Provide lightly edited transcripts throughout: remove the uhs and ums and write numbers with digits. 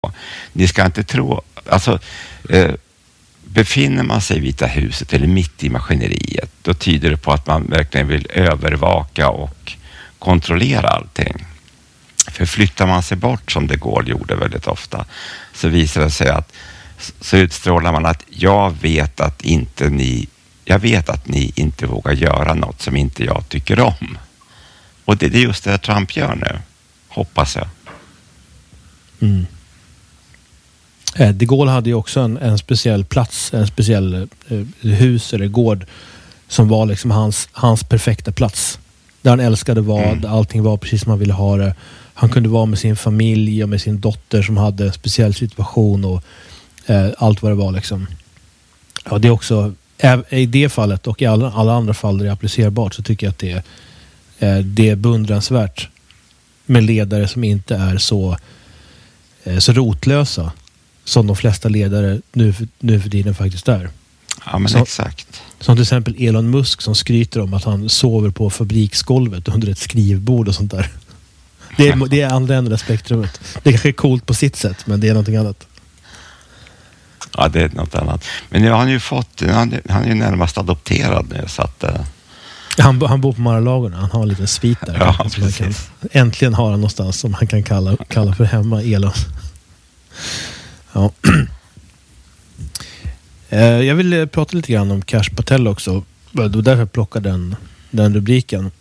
Ni ska inte tro, alltså befinner man sig i Vita huset eller mitt i maskineriet, då tyder det på att man verkligen vill övervaka och kontrollera allting. För flyttar man sig bort, som det går gjorde väldigt ofta, så visar det sig att så utstrålar man att jag vet att ni inte vågar göra något som inte jag tycker om. Och det är just det Trump gör nu, hoppas jag. Mm. De Gaulle hade ju också en speciell plats, en speciell hus eller gård som var liksom hans perfekta plats. Där han älskade vad, allting var precis som han ville ha det. Han kunde vara med sin familj och med sin dotter som hade en speciell situation och allt vad det var liksom. Ja, det är också i det fallet och i alla andra fall där det är applicerbart, så tycker jag att det är beundransvärt med ledare som inte är så rotlösa som de flesta ledare nu för tiden faktiskt är. Ja, men exakt. Som till exempel Elon Musk som skryter om att han sover på fabriksgolvet under ett skrivbord och sånt där. Det är andra änden av spektrumet. Det kanske är coolt på sitt sätt, men det är någonting annat. Ja, det är något annat. Men nu har han ju han är ju närmast adopterad nu, så att... Han bor på Mar-a-Lagorna. Han har en liten svit där. Ja, precis. Äntligen har han någonstans som han kan kalla för hemma, Elon. Ja. Jag vill prata lite grann om Kash Patel också. Det var därför jag plockade den rubriken.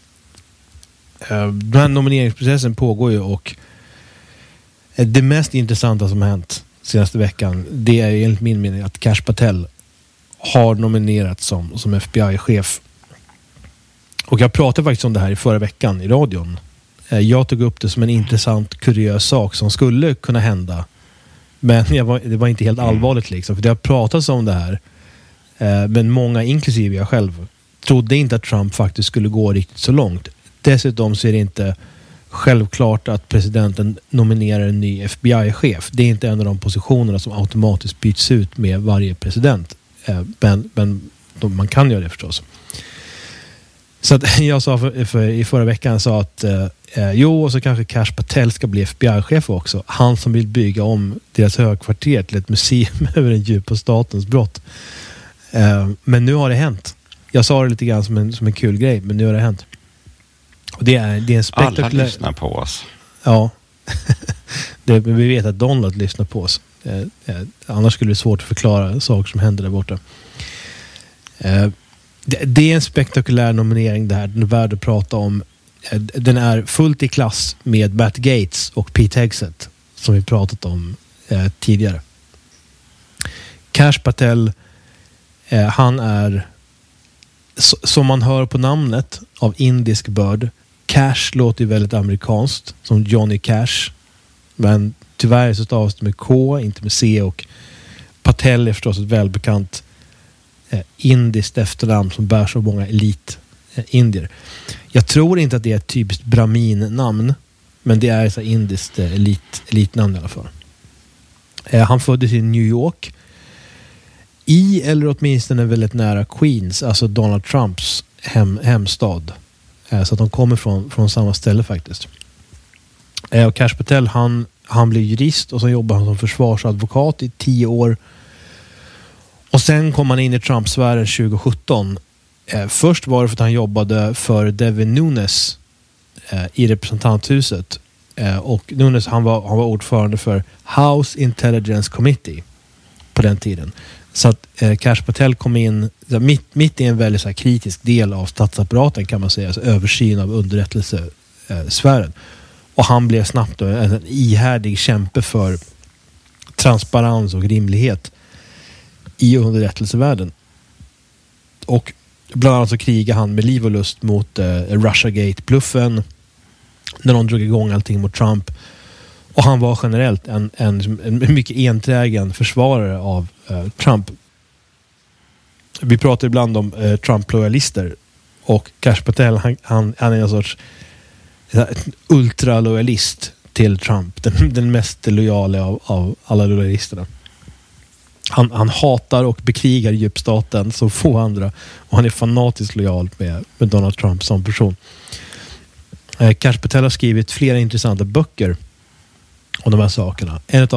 Den här nomineringsprocessen pågår ju, och det mest intressanta som har hänt senaste veckan, det är enligt min mening att Kash Patel har nominerats som FBI-chef. Och jag pratade faktiskt om det här i förra veckan i radion. Jag tog upp det som en intressant, kuriös sak som skulle kunna hända. Men det var inte helt allvarligt liksom. För det har pratats om det här. Men många, inklusive jag själv, trodde inte att Trump faktiskt skulle gå riktigt så långt. Dessutom så är det inte självklart att presidenten nominerar en ny FBI-chef. Det är inte en av de positionerna som automatiskt byts ut med varje president. Men man kan göra det förstås. Så att jag sa i förra veckan sa att och så kanske Kash Patel ska bli FBI-chef också. Han som vill bygga om deras högkvarter till ett museum över den djupa statens brott. Men nu har det hänt. Jag sa det lite grann som en kul grej, men nu har det hänt. Och det är en spektakulär... Alla lyssnar på oss. Ja. Vi vet att Donald lyssnar på oss. Annars skulle det vara svårt att förklara saker som händer där borta. Det är en spektakulär nominering det här. Den är värd att prata om. Den är fullt i klass med Matt Gaetz och Pete Hegseth som vi pratat om tidigare. Kash Patel, han är, som man hör på namnet, av indisk börd. Cash låter ju väldigt amerikanskt, som Johnny Cash. Men tyvärr så stavas det med K, inte med C, och Patel är förstås ett välbekant indiskt efternamn som bär så många indier. Jag tror inte att det är ett typiskt brahmin-namn, men det är ett indiskt elitnamn i alla fall. Han föddes i New York, eller åtminstone väldigt nära Queens, alltså Donald Trumps hemstad. Så att de kommer från samma ställe faktiskt. Och Kash Patel, han blev jurist och så jobbade han som försvarsadvokat i 10 år. Och sen kom han in i Trump-sfären 2017. Först var det för att han jobbade för Devin Nunes i representanthuset. Och Nunes, han var ordförande för House Intelligence Committee på den tiden. Så att Kash Patel kom in mitt i en väldigt så här kritisk del av statsapparaten, kan man säga. Alltså översyn av underrättelsesfären. Och han blev snabbt en ihärdig kämpe för transparens och rimlighet i underrättelsevärlden. Och bland annat så krigade han med liv och lust mot Russiagate-bluffen när de drog igång allting mot Trump. Och han var generellt en mycket enträgen försvarare av Trump. Vi pratar ibland om Trump-lojalister, och Kash Patel han är en sorts ultralojalist till Trump. Den mest lojala av alla lojalisterna. Han hatar och bekrigar djupstaten som få andra, och han är fanatiskt lojal med Donald Trump som person. Kash Patel har skrivit flera intressanta böcker om de här sakerna. En av